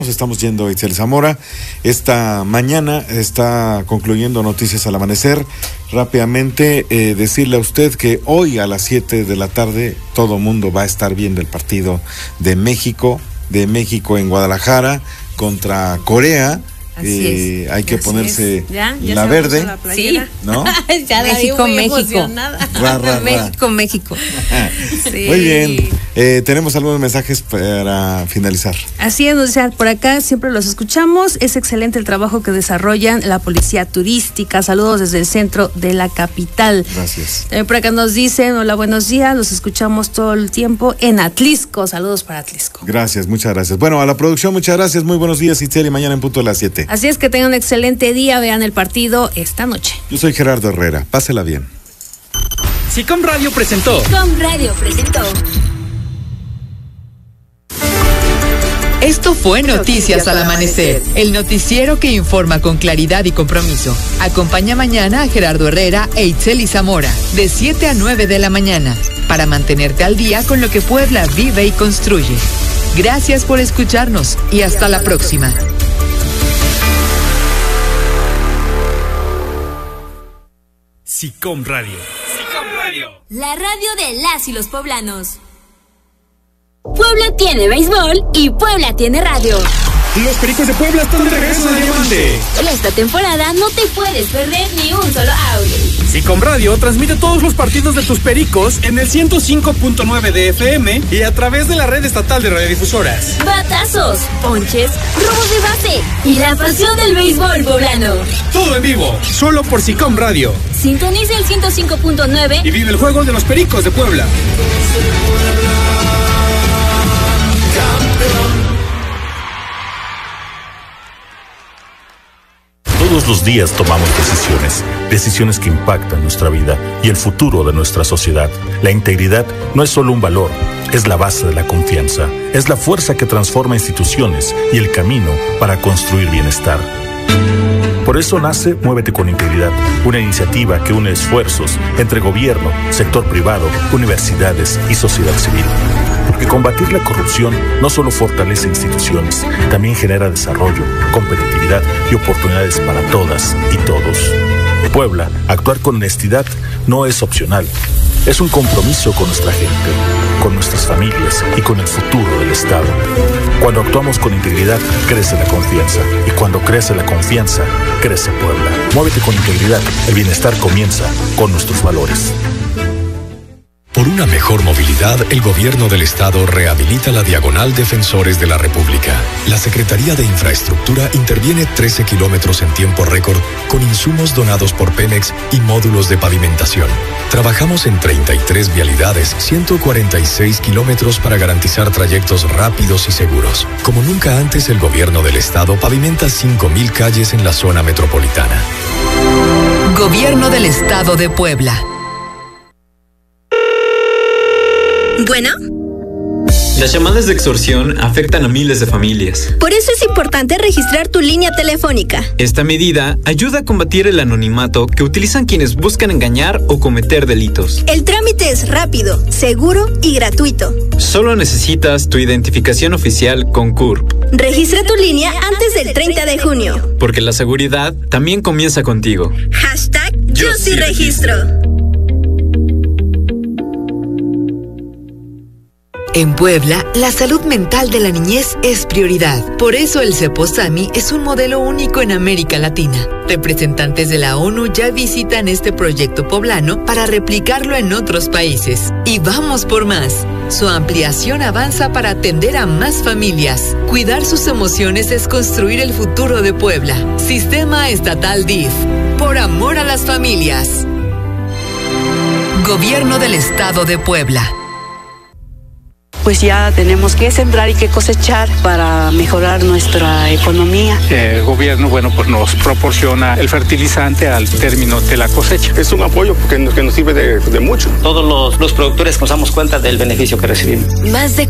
Nos estamos yendo a Itzel Zamora. Esta mañana está concluyendo Noticias al Amanecer. Rápidamente decirle a usted que hoy a las 7 de la tarde todo mundo va a estar viendo el partido de México en Guadalajara contra Corea. Hay que ponerse la verde, sí, ¿no? Ya México. México. Sí. Muy bien. Tenemos algunos mensajes para finalizar. Así es, o sea, por acá siempre los escuchamos. Es excelente el trabajo que desarrollan la policía turística. Saludos desde el centro de la capital. Gracias. Por acá nos dicen, hola, buenos días. Los escuchamos todo el tiempo en Atlisco. Saludos para Atlisco. Gracias, muchas gracias. Bueno, a la producción, muchas gracias. Muy buenos días, Itzel, y mañana en punto de las 7. Así es, que tengan un excelente día. Vean el partido esta noche. Yo soy Gerardo Herrera. Pásela bien. SICOM Radio presentó. Esto fue Noticias al Amanecer, el noticiero que informa con claridad y compromiso. Acompaña mañana a Gerardo Herrera e Itzel Zamora, de 7 a 9 de la mañana, para mantenerte al día con lo que Puebla vive y construye. Gracias por escucharnos y hasta la próxima. SICOM Radio. La radio de las y los poblanos. Puebla tiene béisbol y Puebla tiene radio. Los Pericos de Puebla están de regreso en el Diamante. Esta temporada no te puedes perder ni un solo out. SICOM Radio transmite todos los partidos de tus Pericos en el 105.9 de FM y a través de la red estatal de radiodifusoras. Batazos, ponches, robos de base y la pasión del béisbol poblano. Todo en vivo, solo por SICOM Radio. Sintoniza el 105.9 y vive el juego de los Pericos de Puebla. Todos los días tomamos decisiones que impactan nuestra vida y el futuro de nuestra sociedad. La integridad no es solo un valor, es la base de la confianza, es la fuerza que transforma instituciones y el camino para construir bienestar. Por eso nace Muévete con Integridad, una iniciativa que une esfuerzos entre gobierno, sector privado, universidades y sociedad civil. Porque combatir la corrupción no solo fortalece instituciones, también genera desarrollo, competitividad y oportunidades para todas y todos. Puebla, actuar con honestidad no es opcional, es un compromiso con nuestra gente, con nuestras familias y con el futuro del Estado. Cuando actuamos con integridad, crece la confianza. Y cuando crece la confianza, crece Puebla. Muévete con integridad. El bienestar comienza con nuestros valores. Por una mejor movilidad, el Gobierno del Estado rehabilita la Diagonal Defensores de la República. La Secretaría de Infraestructura interviene 13 kilómetros en tiempo récord con insumos donados por Pemex y módulos de pavimentación. Trabajamos en 33 vialidades, 146 kilómetros para garantizar trayectos rápidos y seguros. Como nunca antes, el Gobierno del Estado pavimenta 5,000 calles en la zona metropolitana. Gobierno del Estado de Puebla. Bueno. Las llamadas de extorsión afectan a miles de familias. Por eso es importante registrar tu línea telefónica. Esta medida ayuda a combatir el anonimato que utilizan quienes buscan engañar o cometer delitos. El trámite es rápido, seguro y gratuito. Solo necesitas tu identificación oficial con CURP. Registra tu línea antes del 30 de junio. Porque la seguridad también comienza contigo. #Yo sí registro. En Puebla, la salud mental de la niñez es prioridad. Por eso el Ceposami es un modelo único en América Latina. Representantes de la ONU ya visitan este proyecto poblano para replicarlo en otros países. Y vamos por más. Su ampliación avanza para atender a más familias. Cuidar sus emociones es construir el futuro de Puebla. Sistema Estatal DIF. Por amor a las familias. Gobierno del Estado de Puebla. Pues ya tenemos que sembrar y que cosechar para mejorar nuestra economía. El gobierno, pues nos proporciona el fertilizante al término de la cosecha. Es un apoyo que nos sirve de mucho. Todos los productores nos damos cuenta del beneficio que recibimos. Más de